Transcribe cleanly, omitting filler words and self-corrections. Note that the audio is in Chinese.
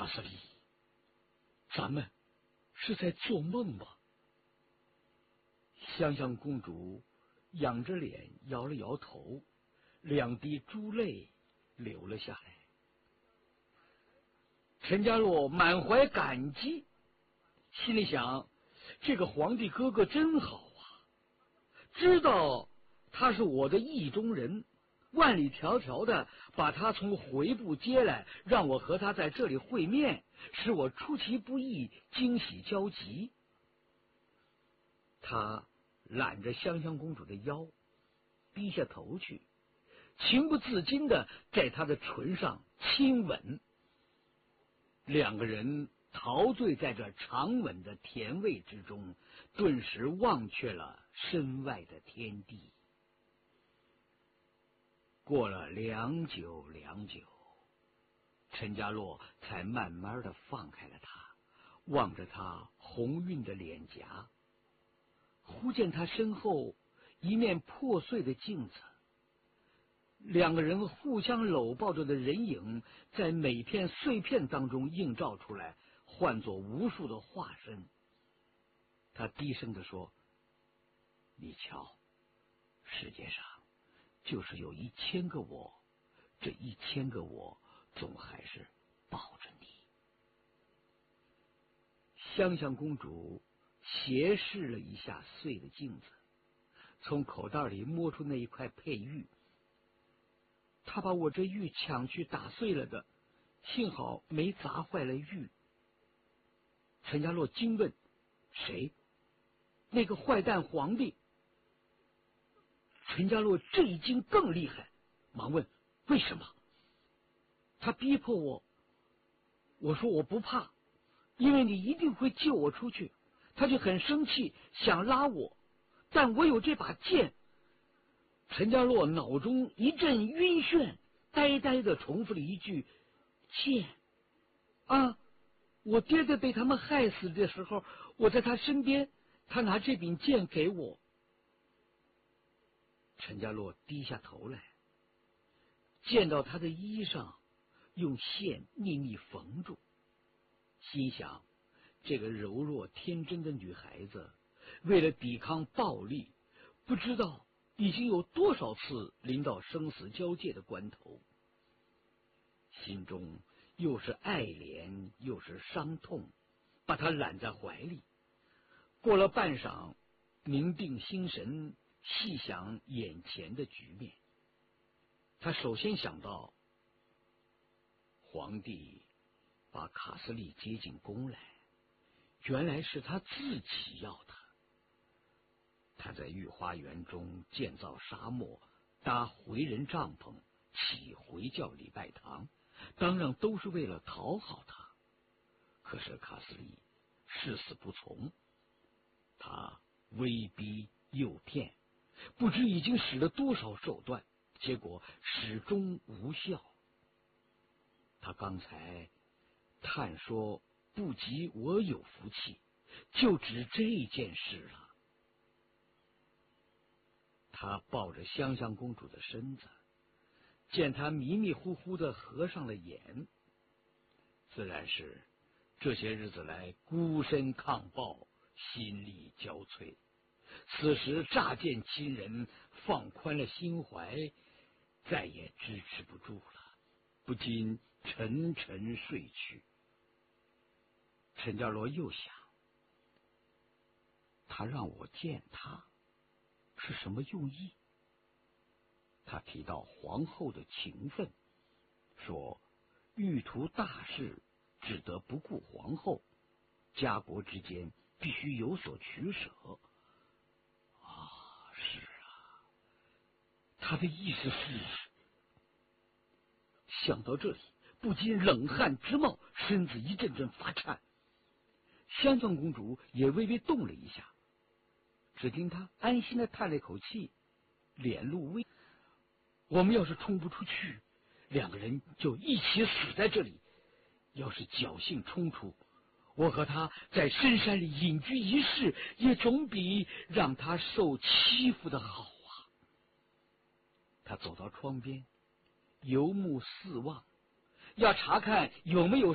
卡斯利，咱们是在做梦吗？香香公主仰着脸摇了摇头，两滴珠泪流了下来。陈家洛满怀感激，心里想，这个皇帝哥哥真好啊，知道他是我的意中人，万里迢迢的把他从回部接来，让我和他在这里会面，使我出其不意，惊喜交集。他揽着香香公主的腰，低下头去，情不自禁的在她的唇上亲吻。两个人陶醉在这长吻的甜味之中，顿时忘却了身外的天地。过了良久，陈家洛才慢慢的放开了他，望着他红晕的脸颊，忽见他身后一面破碎的镜子，两个人互相搂抱着的人影在每片碎片当中映照出来，换作无数的化身。他低声地说：“你瞧，世界上就是有1000个我，这1000个我总还是抱着你。”香香公主斜视了一下碎的镜子，从口袋里摸出那一块佩玉。他把我这玉抢去打碎了的，幸好没砸坏了玉。陈家洛惊问：“谁？那个坏蛋皇帝？”陈家洛这一惊更厉害，忙问：“为什么？”他逼迫我，我说我不怕，因为你一定会救我出去。他就很生气，想拉我，但我有这把剑。陈家洛脑中一阵晕眩，呆呆的重复了一句：“剑啊！我爹爹被他们害死的时候，我在他身边，他拿这柄剑给我。”陈家洛低下头来，见到他的衣裳用线密密缝住，心想，这个柔弱天真的女孩子为了抵抗暴力，不知道已经有多少次临到生死交界的关头，心中又是爱怜又是伤痛，把她揽在怀里。过了半晌，凝定心神，细想眼前的局面。他首先想到，皇帝把卡斯利接进宫来，原来是他自己要的。他在御花园中建造沙漠，搭回人帐篷，起回教礼拜堂，当然都是为了讨好他。可是卡斯利誓死不从，他威逼诱骗，不知已经使了多少手段，结果始终无效。他刚才叹说不及我有福气，就指这件事了。他抱着香香公主的身子，见她迷迷糊糊的合上了眼，自然是这些日子来孤身抗暴，心力交瘁。此时乍见亲人，放宽了心怀，再也支持不住了，不禁沉沉睡去。陈家洛又想，他让我见他是什么用意？他提到皇后的情分，说欲图大事，只得不顾皇后，家国之间必须有所取舍。是啊，他的意思是……想到这里，不禁冷汗直冒，身子一阵阵发颤。香香公主也微微动了一下，只听她安心的叹了一口气，脸露微。我们要是冲不出去，两个人就一起死在这里；要是侥幸冲出，我和他在深山里隐居一世，也总比让他受欺负的好啊。他走到窗边，游目四望，要查看有没有